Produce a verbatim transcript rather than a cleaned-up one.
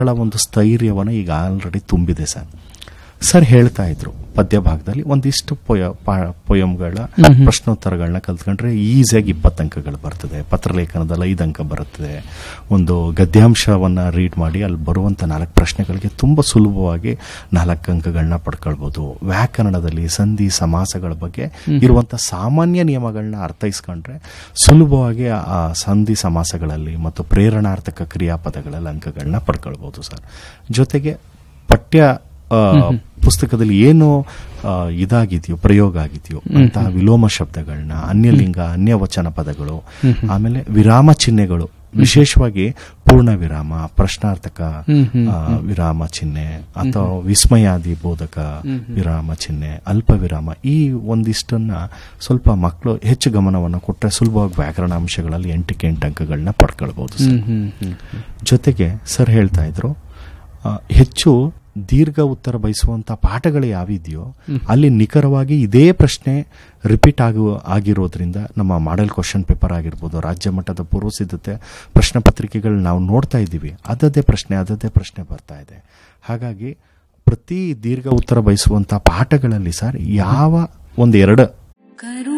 ಒಂದು ಸ್ಥೈರ್ಯವನ್ನು ಈಗ ಆಲ್ರೆಡಿ ತುಂಬಿದೆ ಸರ್. ಸರ್ ಹೇಳ್ತಾ ಇದ್ರು ಪದ್ಯ ಭಾಗದಲ್ಲಿ ಒಂದಿಷ್ಟು ಪೊಯ ಪೊಯಮ್ಗಳ ಪ್ರಶ್ನೋತ್ತರಗಳನ್ನ ಕಲ್ತ್ಕೊಂಡ್ರೆ ಈಸಿಯಾಗಿ ಇಪ್ಪತ್ತು ಅಂಕಗಳು ಬರ್ತದೆ, ಪತ್ರಲೇಖನದಲ್ಲಿ ಐದು ಅಂಕ ಬರುತ್ತದೆ. ಒಂದು ಗದ್ಯಾಂಶವನ್ನ ರೀಡ್ ಮಾಡಿ ಅಲ್ಲಿ ಬರುವಂತ ನಾಲ್ಕು ಪ್ರಶ್ನೆಗಳಿಗೆ ತುಂಬಾ ಸುಲಭವಾಗಿ ನಾಲ್ಕು ಅಂಕಗಳನ್ನ ಪಡ್ಕೊಳ್ಬಹುದು. ವ್ಯಾಕರಣದಲ್ಲಿ ಸಂಧಿ ಸಮಾಸಗಳ ಬಗ್ಗೆ ಇರುವಂತಹ ಸಾಮಾನ್ಯ ನಿಯಮಗಳನ್ನ ಅರ್ಥೈಸ್ಕೊಂಡ್ರೆ ಸುಲಭವಾಗಿ ಆ ಸಂಧಿ ಸಮಾಸಗಳಲ್ಲಿ ಮತ್ತು ಪ್ರೇರಣಾರ್ಥಕ ಕ್ರಿಯಾಪದಗಳಲ್ಲಿ ಅಂಕಗಳನ್ನ ಪಡ್ಕೊಳ್ಬಹುದು ಸರ್. ಜೊತೆಗೆ ಪಠ್ಯ ಪುಸ್ತಕದಲ್ಲಿ ಏನು ಇದಾಗಿದೆಯೋ ಪ್ರಯೋಗ ಆಗಿದೆಯೋ ಅಂತಹ ವಿಲೋಮ ಶಬ್ದಗಳನ್ನ, ಅನ್ಯಲಿಂಗ ಅನ್ಯವಚನ ಪದಗಳು, ಆಮೇಲೆ ವಿರಾಮ ಚಿಹ್ನೆಗಳು, ವಿಶೇಷವಾಗಿ ಪೂರ್ಣ ವಿರಾಮ, ಪ್ರಶ್ನಾರ್ಥಕ ವಿರಾಮ ಚಿಹ್ನೆ ಅಥವಾ ವಿಸ್ಮಯಾದಿ ಬೋಧಕ ವಿರಾಮ ಚಿಹ್ನೆ, ಅಲ್ಪ ವಿರಾಮ, ಈ ಒಂದಿಷ್ಟನ್ನ ಸ್ವಲ್ಪ ಮಕ್ಕಳು ಹೆಚ್ಚು ಗಮನವನ್ನು ಕೊಟ್ಟರೆ ಸುಲಭವಾಗಿ ವ್ಯಾಕರಣ ಅಂಶಗಳಲ್ಲಿ ಎಂಟಕ್ಕೆ ಎಂಟು ಅಂಕಗಳನ್ನ ಪಡ್ಕೊಳ್ಬಹುದು. ಜೊತೆಗೆ ಸರ್ ಹೇಳ್ತಾ ಇದ್ರು ಹೆಚ್ಚು ದೀರ್ಘ ಉತ್ತರ ಬಯಸುವಂತ ಪಾಠಗಳು ಯಾವಿದೆಯೋ ಅಲ್ಲಿ ನಿಖರವಾಗಿ ಇದೇ ಪ್ರಶ್ನೆ ರಿಪೀಟ್ ಆಗುವ ಆಗಿರೋದ್ರಿಂದ ನಮ್ಮ ಮಾಡೆಲ್ ಕ್ವಶನ್ ಪೇಪರ್ ಆಗಿರ್ಬೋದು, ರಾಜ್ಯ ಮಟ್ಟದ ಪೂರ್ವ ಸಿದ್ಧತೆ ಪ್ರಶ್ನೆ ಪತ್ರಿಕೆಗಳು ನಾವು ನೋಡ್ತಾ ಇದ್ದೀವಿ, ಅದದೇ ಪ್ರಶ್ನೆ ಅದದೇ ಪ್ರಶ್ನೆ ಬರ್ತಾ ಇದೆ. ಹಾಗಾಗಿ ಪ್ರತಿ ದೀರ್ಘ ಉತ್ತರ ಬಯಸುವಂತ ಪಾಠಗಳಲ್ಲಿ ಸರ್ ಯಾವ ಒಂದೆರಡು